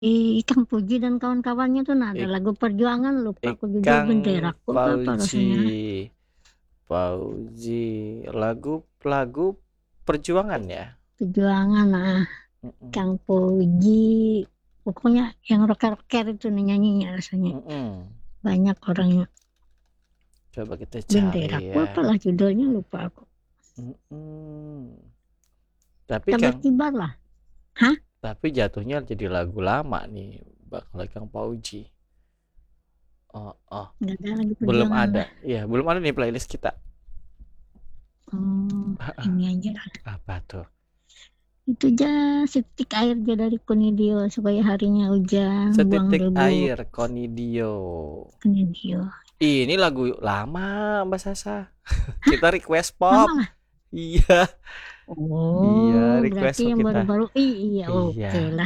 Ikang Puji dan kawan-kawannya tuh, nah ada Ik- lagu perjuangan, lupa aku judul Ikang Benderaku apa rasanya. Fauzi, lagu perjuangan ya. Perjuangan, nah Mm-mm. Kang Puji, pokoknya yang rocker-rocker itu nih nyanyinya rasanya. Mm-mm. Banyak orangnya. Coba kita cari Benderaku ya. apalah judulnya, lupa aku. Mm-mm. Tapi Kita Kang, berkibar lah. Hah? tapi jatuhnya jadi lagu lama nih, bakal Kang Fauzi. Oh, oh, Nggak ada lagi belum perjuangan ada. lah. Iya, belum ada nih playlist kita. Oh, ini aja lah. Apa tuh? Itu aja setik air aja dari Kunidio supaya harinya hujan, buang Setitik debu. air Konidio. Kunidio. Ini lagu lama Mbak Sasa. Hah? Kita request pop. Lama lah. Iya, iya Oh, request berarti pop yang kita. baru-baru. Iya, Iya. oke lah.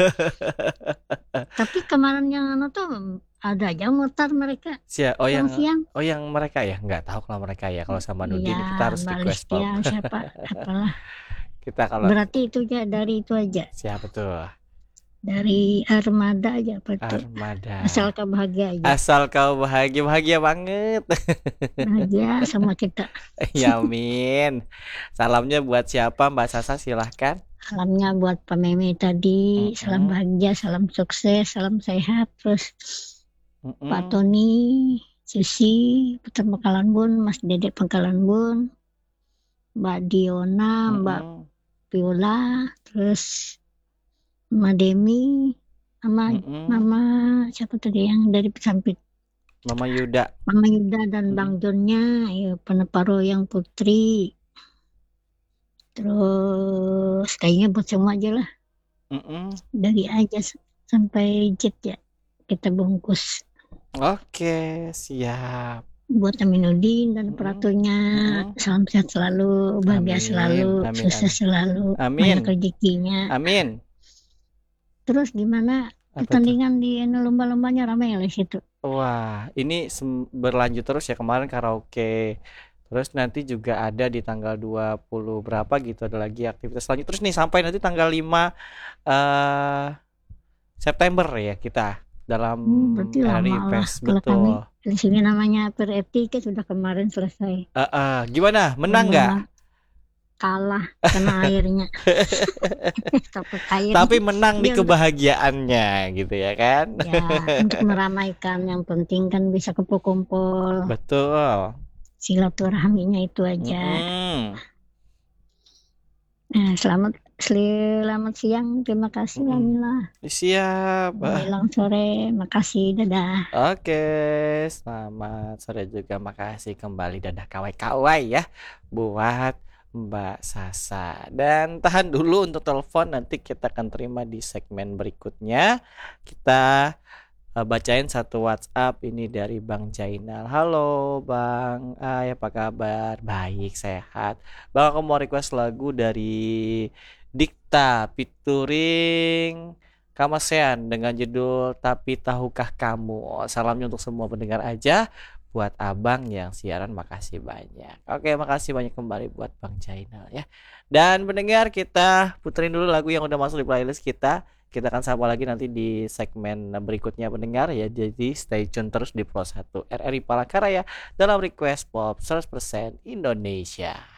Tapi kemarin yang anu tuh ada aja mutar mereka Oh siang-siang. yang mereka ya nggak tahu kalau mereka ya kalau sama Iya, Nudin kita harus Mbak request pop. Listia siapa? Apalah. Kita kalau Berarti itu aja dari itu aja. siapa tuh? Dari Armada aja apa tuh? Asal Armada. kau bahagia aja. Asal kau bahagia bahagia banget. Bahagia sama kita. Ya amin. Salamnya buat siapa Mbak Sasa silahkan. Salamnya buat Pak Meme tadi. Salam Mm-mm, bahagia, salam sukses, salam sehat. Terus Pak mm-mm, Tony, Susi, Putra Pangkalan Bun, Mas Dede Pangkalan Bun, Mbak Diona, Mbak mm-mm, Viola, terus Mama Demi, sama mm-mm. Mama siapa tadi yang dari Pesampit, Mama Yuda. Mama Yuda dan Bang Mm-mm, Jonnya, ya Peneparo yang Putri, terus kayaknya buat semua aja lah, mm-mm. dari aja sampai jet ya kita bungkus Oke, siap. buat Aminuddin dan Mm-mm, peratunya. mm-mm. Salam sehat selalu, bahagia Amin, selalu, amin, sukses amin. selalu, banyak Amin, rezekinya. amin. Terus gimana Apa tuh? pertandingan di lomba-lombanya ramai ya di situ? Wah, ini berlanjut terus ya kemarin karaoke. Terus nanti juga ada di tanggal 20 berapa gitu ada lagi aktivitas selanjutnya. Terus nih sampai nanti tanggal 5 eh September ya kita dalam Berarti lama RRI lah. Fest Kalau kami betul. di sini namanya per etika sudah kemarin selesai. Gimana? Menang nggak? Lomba kalah kena airnya. Takut Tapi airnya. menang di Ya untuk kebahagiaannya gitu ya kan? ya untuk meramaikan yang penting kan bisa kumpul-kumpul. Betul. Silaturahminya itu aja. Mm-mm. Nah, selamat siang. Terima kasih Mm-mm. Amila. Siap. Menjelang sore. Makasih. Dadah. Oke, selamat sore juga. Makasih kembali dadah kawai-kawai ya buat Mbak Sasa. Dan tahan dulu untuk telepon nanti kita akan terima di segmen berikutnya. Kita bacain satu WhatsApp ini dari Bang Jainal. Halo Bang, apa kabar? Baik, sehat. Bang aku mau request lagu dari Dikta featuring Kamasean dengan judul Tapi Tahukah Kamu. Salamnya untuk semua pendengar aja. Buat abang yang siaran makasih banyak. Oke, makasih banyak kembali buat Bang Jainal ya. Dan pendengar kita puterin dulu lagu yang udah masuk di playlist kita. Kita akan sapa lagi nanti di segmen berikutnya pendengar ya. Jadi stay tune terus di Pro 1 RRI Palangkaraya dalam Request Pop 100% Indonesia.